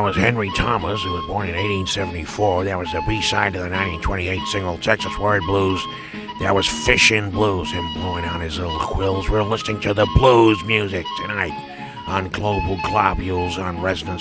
was Henry Thomas, who was born in 1874. That was the B-side to the 1928 single Texas Word Blues. That was Fishin' Blues, him blowing on his little quills. We're listening to the blues music tonight on Global Globules on Resonance